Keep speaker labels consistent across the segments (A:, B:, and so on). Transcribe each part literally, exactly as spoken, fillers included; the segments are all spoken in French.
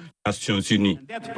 A: Nations Unies.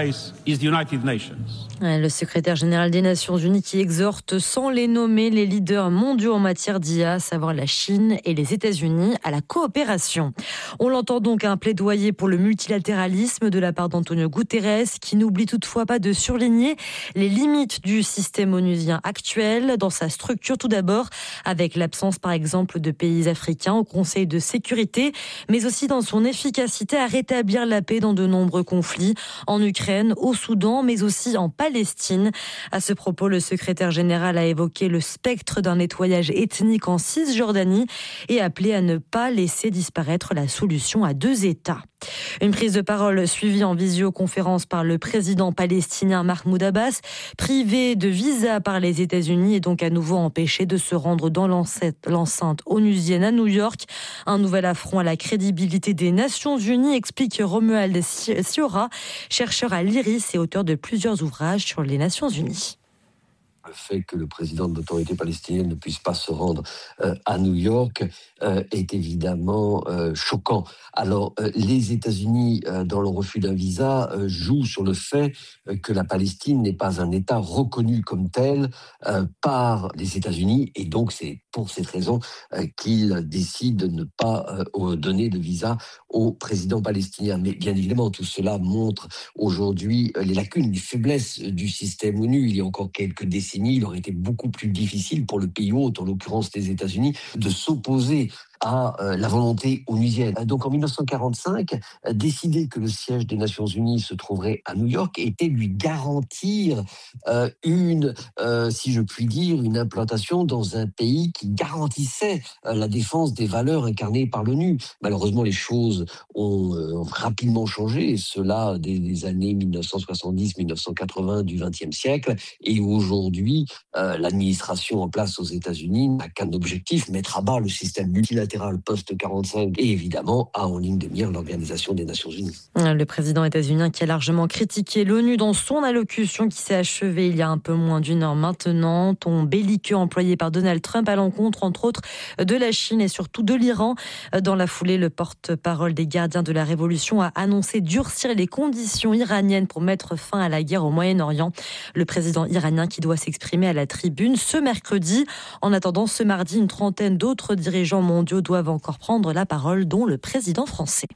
B: Le secrétaire général des Nations Unies qui exhorte sans les nommer les leaders mondiaux en matière d'I A, à savoir la Chine et les États-Unis, à la coopération. On l'entend donc un plaidoyer pour le multilatéralisme de la part d'Antonio Guterres, qui n'oublie toutefois pas de surligner les limites du système onusien actuel dans sa structure tout d'abord, avec l'absence par exemple de pays africains au Conseil de sécurité, mais aussi dans son efficacité à rétablir la paix dans de nombreux conflits, en Ukraine, au Soudan, mais aussi en Palestine. À ce propos, le secrétaire général a évoqué le spectre d'un nettoyage ethnique en Cisjordanie et appelé à ne pas laisser disparaître la solution à deux États. Une prise de parole suivie en visioconférence par le président palestinien Mahmoud Abbas, privé de visa par les États-Unis et donc à nouveau empêché de se rendre dans l'enceinte onusienne à New York. Un nouvel affront à la crédibilité des Nations Unies, explique Romuald Siora, chercheur à l'I R I S et auteur de plusieurs ouvrages sur les Nations Unies.
C: Le fait que le président de l'autorité palestinienne ne puisse pas se rendre euh, à New York euh, est évidemment euh, choquant. Alors, euh, les États-Unis, euh, dans le refus d'un visa, euh, jouent sur le fait euh, que la Palestine n'est pas un État reconnu comme tel euh, par les États-Unis, et donc c'est pour cette raison euh, qu'ils décident de ne pas euh, donner de visa au président palestinien. Mais bien évidemment, tout cela montre aujourd'hui les lacunes, les faiblesses du système ONU. Il y a encore quelques décennies, il aurait été beaucoup plus difficile pour le pays hôte, en l'occurrence les États-Unis, de s'opposer à euh, la volonté onusienne. Donc en mille neuf cent quarante-cinq, euh, décider que le siège des Nations Unies se trouverait à New York était lui garantir euh, une, euh, si je puis dire, une implantation dans un pays qui garantissait euh, la défense des valeurs incarnées par l'ONU. Malheureusement, les choses ont euh, rapidement changé, et cela dès les années mille neuf cent soixante-dix mille neuf cent quatre-vingts du vingtième siècle. Et aujourd'hui, euh, l'administration en place aux États-Unis n'a qu'un objectif, mettre à bas le système multilatéral post quarante-cinq et évidemment a en ligne de mire l'Organisation des Nations Unies.
B: Le président états-unien qui a largement critiqué l'ONU dans son allocution qui s'est achevée il y a un peu moins d'une heure maintenant. Ton belliqueux employé par Donald Trump à l'encontre entre autres de la Chine et surtout de l'Iran. Dans la foulée, le porte-parole des gardiens de la révolution a annoncé durcir les conditions iraniennes pour mettre fin à la guerre au Moyen-Orient. Le président iranien qui doit s'exprimer à la tribune ce mercredi. En attendant, ce mardi, une trentaine d'autres dirigeants mondiaux doivent encore prendre la parole, dont le président français.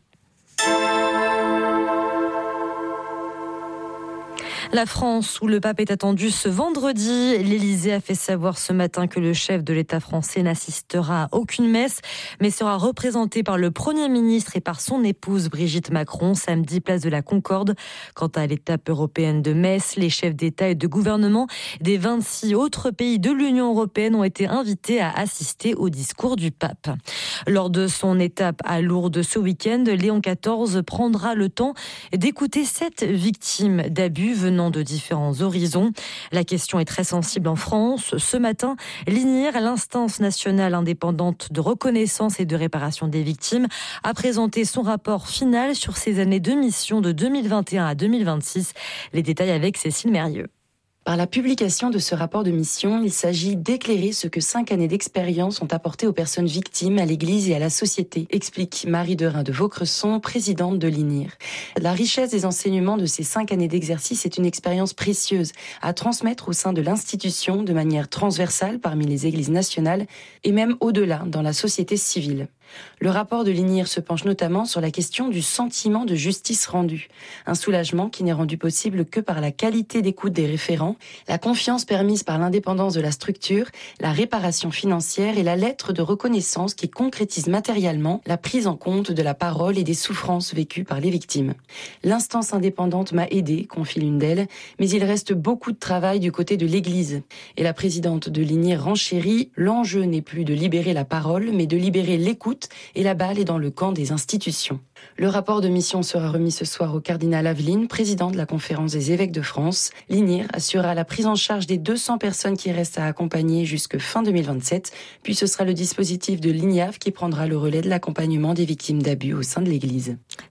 B: La France, où le pape est attendu ce vendredi. L'Élysée a fait savoir ce matin que le chef de l'État français n'assistera à aucune messe, mais sera représenté par le Premier ministre et par son épouse Brigitte Macron, samedi, place de la Concorde. Quant à l'étape européenne de Metz, les chefs d'État et de gouvernement des vingt-six autres pays de l'Union européenne ont été invités à assister au discours du pape. Lors de son étape à Lourdes ce week-end, Léon quatorze prendra le temps d'écouter sept victimes d'abus venant de différents horizons. La question est très sensible en France. Ce matin, l'I N I R, l'instance nationale indépendante de reconnaissance et de réparation des victimes, a présenté son rapport final sur ses années de mission de deux mille vingt et un à deux mille vingt-six. Les détails avec Cécile Mérieux.
D: Par la publication de ce rapport de mission, il s'agit d'éclairer ce que cinq années d'expérience ont apporté aux personnes victimes, à l'Église et à la société, explique Marie Derain de Vaucresson, présidente de l'I N I R. La richesse des enseignements de ces cinq années d'exercice est une expérience précieuse à transmettre au sein de l'institution de manière transversale parmi les églises nationales et même au-delà dans la société civile. Le rapport de l'I N I R se penche notamment sur la question du sentiment de justice rendue. Un soulagement qui n'est rendu possible que par la qualité d'écoute des référents, la confiance permise par l'indépendance de la structure, la réparation financière et la lettre de reconnaissance qui concrétise matériellement la prise en compte de la parole et des souffrances vécues par les victimes. L'instance indépendante m'a aidée, confie l'une d'elles, mais il reste beaucoup de travail du côté de l'Église. Et la présidente de l'I N I R renchérit, l'enjeu n'est plus de libérer la parole, mais de libérer l'écoute, et la balle est dans le camp des institutions. Le rapport de mission sera remis ce soir au cardinal Aveline, président de la Conférence des évêques de France. L'I N I R assurera la prise en charge des deux cents personnes qui restent à accompagner jusque fin deux mille vingt-sept. Puis ce sera le dispositif de l'I N I A F qui prendra le relais de l'accompagnement des victimes d'abus au sein de l'Église.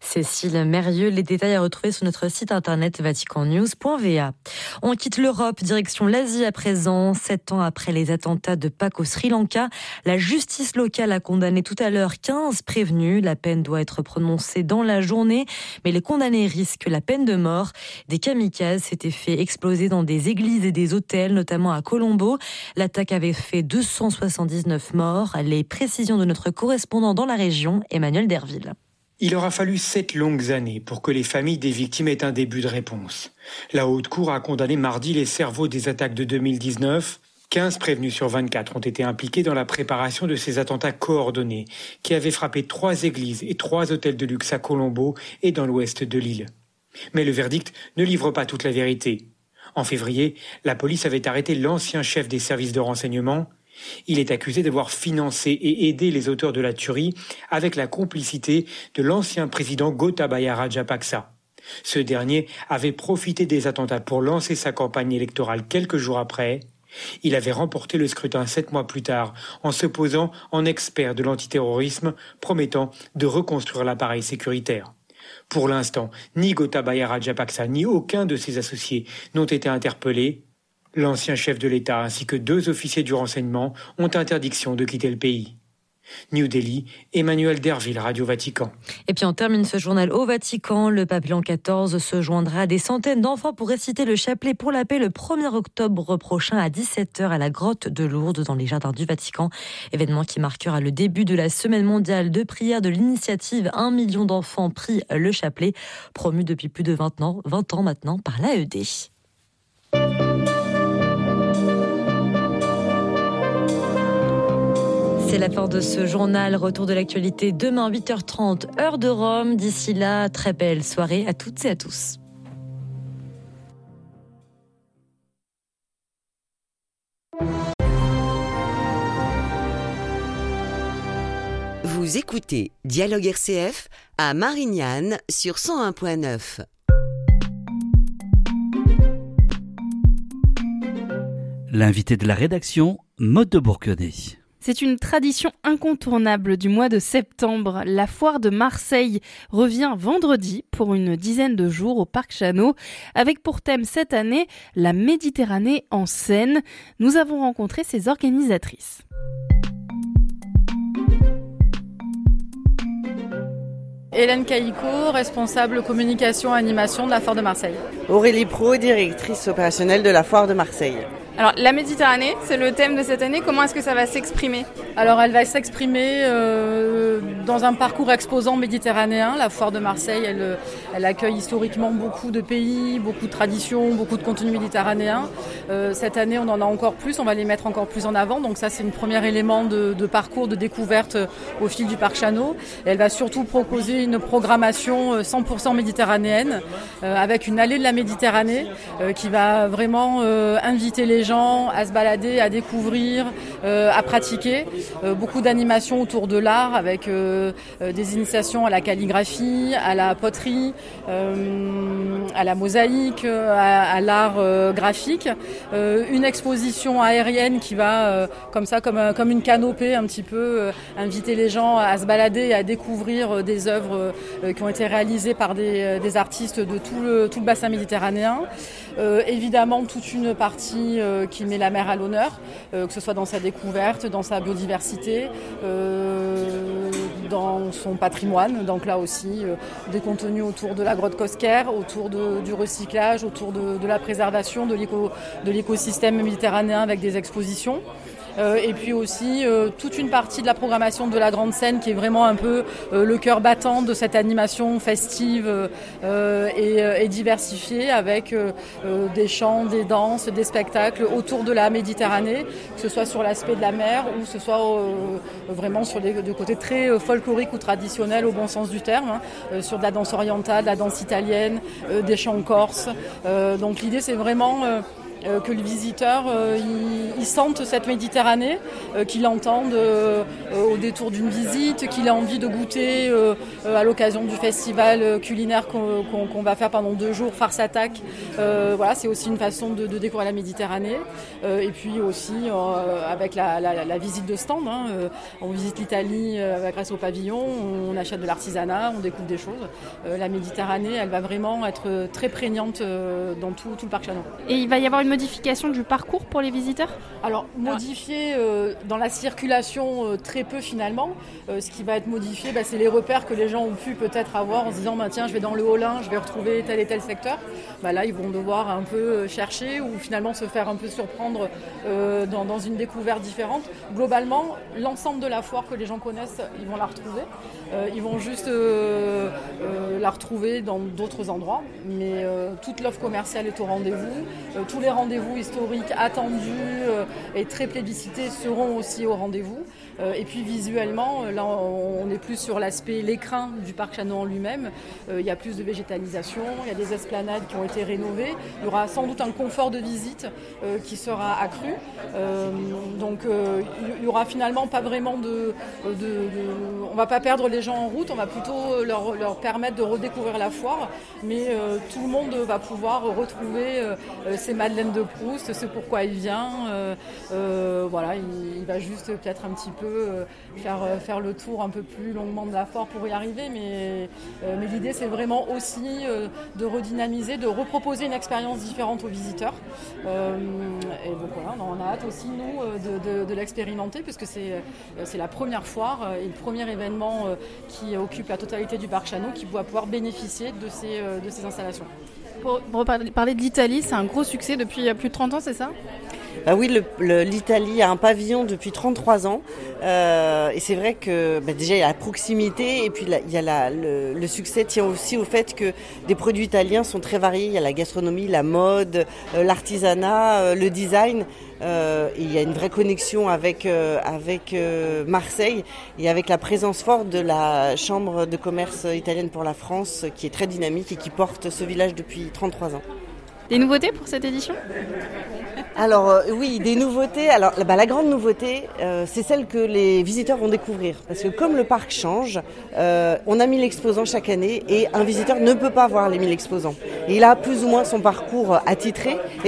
B: Cécile Mérieux, les détails à retrouver sur notre site internet vatican news point v a. On quitte l'Europe, direction l'Asie à présent. Sept ans après les attentats de Pâques au Sri Lanka, la justice locale a condamné tout à l'heure quinze prévenus. La peine doit être prononcée dans la journée, mais les condamnés risquent la peine de mort. Des kamikazes s'étaient fait exploser dans des églises et des hôtels, notamment à Colombo. L'attaque avait fait deux cent soixante-dix-neuf morts. Les précisions de notre correspondant dans la région, Emmanuel Derville.
A: Il aura fallu sept longues années pour que les familles des victimes aient un début de réponse. La Haute Cour a condamné mardi les cerveaux des attaques de deux mille dix-neuf. quinze prévenus sur vingt-quatre ont été impliqués dans la préparation de ces attentats coordonnés qui avaient frappé trois églises et trois hôtels de luxe à Colombo et dans l'ouest de l'île. Mais le verdict ne livre pas toute la vérité. En février, la police avait arrêté l'ancien chef des services de renseignement. Il est accusé d'avoir financé et aidé les auteurs de la tuerie avec la complicité de l'ancien président Gotabaya Rajapaksa. Ce dernier avait profité des attentats pour lancer sa campagne électorale quelques jours après. Il avait remporté le scrutin sept mois plus tard en se posant en expert de l'antiterrorisme, promettant de reconstruire l'appareil sécuritaire. Pour l'instant, ni Gotabaya Rajapaksa ni aucun de ses associés n'ont été interpellés. L'ancien chef de l'État ainsi que deux officiers du renseignement ont interdiction de quitter le pays. New Delhi, Emmanuel Derville, Radio Vatican.
B: Et puis on termine ce journal au Vatican. Le pape Léon quatorze se joindra à des centaines d'enfants pour réciter le chapelet pour la paix le premier octobre prochain à dix-sept heures à la grotte de Lourdes dans les jardins du Vatican. Événement qui marquera le début de la semaine mondiale de prière de l'initiative Un million d'enfants prient le chapelet, promu depuis plus de vingt ans, vingt ans maintenant par l'A E D. C'est la fin de ce journal. Retour de l'actualité demain huit heures trente, heure de Rome. D'ici là, très belle soirée à toutes et à tous.
E: Vous écoutez Dialogue R C F à Marignane sur cent un point neuf.
F: L'invité de la rédaction, Maude de Bourquenay.
G: C'est une tradition incontournable du mois de septembre. La foire de Marseille revient vendredi pour une dizaine de jours au Parc Chano, avec pour thème cette année la Méditerranée en Seine. Nous avons rencontré ses organisatrices.
H: Hélène Caïco, responsable communication et animation de la Foire de Marseille.
I: Aurélie Pro, directrice opérationnelle de la Foire de Marseille.
H: Alors, la Méditerranée, c'est le thème de cette année. Comment est-ce que ça va s'exprimer ? Alors, elle va s'exprimer euh, dans un parcours exposant méditerranéen. La Foire de Marseille, elle, elle accueille historiquement beaucoup de pays, beaucoup de traditions, beaucoup de contenus méditerranéens. Euh, cette année, on en a encore plus. On va les mettre encore plus en avant. Donc ça, c'est un premier élément de, de parcours, de découverte au fil du Parc Chano. Et elle va surtout proposer une programmation cent pour cent méditerranéenne euh, avec une allée de la Méditerranée euh, qui va vraiment euh, inviter les gens à se balader, à découvrir, euh, à pratiquer. Euh, beaucoup d'animations autour de l'art avec euh, euh, des initiations à la calligraphie, à la poterie, euh, à la mosaïque, à, à l'art euh, graphique. Euh, une exposition aérienne qui va, euh, comme ça, comme, comme une canopée, un petit peu, euh, inviter les gens à se balader et à découvrir euh, des œuvres euh, qui ont été réalisées par des, des artistes de tout le, tout le bassin méditerranéen. Euh, évidemment, toute une partie euh, qui met la mer à l'honneur, euh, que ce soit dans sa découverte, dans sa biodiversité, euh, dans son patrimoine. Donc là aussi, euh, des contenus autour de la grotte Cosquer, autour de, du recyclage, autour de, de la préservation de, l'éco, de l'écosystème méditerranéen avec des expositions. Euh, et puis aussi euh, toute une partie de la programmation de la grande scène qui est vraiment un peu euh, le cœur battant de cette animation festive euh, et, et diversifiée avec euh, des chants, des danses, des spectacles autour de la Méditerranée, que ce soit sur l'aspect de la mer ou que ce soit euh, vraiment sur les, des côtés très folkloriques ou traditionnels au bon sens du terme, hein, euh, sur de la danse orientale, de la danse italienne, euh, des chants corses. Euh, donc l'idée c'est vraiment... Euh, euh, que le visiteur euh, il, il sente cette Méditerranée, euh, qu'il entende euh, au détour d'une visite, qu'il a envie de goûter euh, euh, à l'occasion du festival culinaire qu'on, qu'on, qu'on va faire pendant deux jours, Farce Attack. Euh, voilà, c'est aussi une façon de, de découvrir la Méditerranée. Euh, et puis aussi euh, avec la, la, la visite de stand, hein, euh, on visite l'Italie euh, grâce au pavillon, on achète de l'artisanat, on découvre des choses. Euh, la Méditerranée, elle va vraiment être très prégnante euh, dans tout, tout le parc Chano.
G: Et il va y avoir une modification du parcours pour les visiteurs ?
H: Alors, modifié euh, dans la circulation, euh, très peu finalement. Euh, ce qui va être modifié, bah, c'est les repères que les gens ont pu peut-être avoir en se disant bah, tiens, je vais dans le Haut-Rhin, je vais retrouver tel et tel secteur. Bah, là, ils vont devoir un peu chercher ou finalement se faire un peu surprendre euh, dans, dans une découverte différente. Globalement, l'ensemble de la foire que les gens connaissent, ils vont la retrouver. Euh, ils vont juste euh, euh, la retrouver dans d'autres endroits. Mais euh, toute l'offre commerciale est au rendez-vous. Euh, tous les rendez-vous historiques attendus euh, et très plébiscités seront aussi au rendez-vous. Euh, et puis visuellement, là on, on est plus sur l'aspect l'écrin du parc Chano en lui-même. Euh, il y a plus de végétalisation, il y a des esplanades qui ont été rénovées. Il y aura sans doute un confort de visite euh, qui sera accru. Euh, donc euh, il y aura finalement pas vraiment de, de, de... On va pas perdre les gens en route, on va plutôt leur, leur permettre de redécouvrir la foire. Mais euh, tout le monde va pouvoir retrouver euh, ses Madeleines de Proust, ce pourquoi il vient. Euh, euh, voilà, il, il va juste peut-être un petit peu euh, faire, faire le tour un peu plus longuement de la foire pour y arriver. Mais, euh, mais l'idée, c'est vraiment aussi euh, de redynamiser, de reproposer une expérience différente aux visiteurs. Euh, et donc voilà, on a hâte aussi, nous, de, de, de l'expérimenter, puisque c'est, c'est la première foire et le premier événement qui occupe la totalité du parc Chano qui va pouvoir bénéficier de ces, de ces installations.
G: Pour, pour parler de l'Italie, c'est un gros succès depuis plus de trente ans, c'est ça ?
I: Bah oui, le, le, l'Italie a un pavillon depuis trente-trois ans euh, et c'est vrai que bah déjà il y a la proximité et puis la, il y a la, le, le succès tient aussi au fait que des produits italiens sont très variés. Il y a la gastronomie, la mode, euh, l'artisanat, euh, le design. Euh, et il y a une vraie connexion avec euh, avec euh, Marseille et avec la présence forte de la Chambre de commerce italienne pour la France qui est très dynamique et qui porte ce village depuis trente-trois ans.
G: Des nouveautés pour cette édition ?
I: Alors euh, oui, des nouveautés. Alors bah, la grande nouveauté, euh, c'est celle que les visiteurs vont découvrir. Parce que comme le parc change, euh, on a mille exposants chaque année et un visiteur ne peut pas voir les mille exposants. Et il a plus ou moins son parcours attitré. Et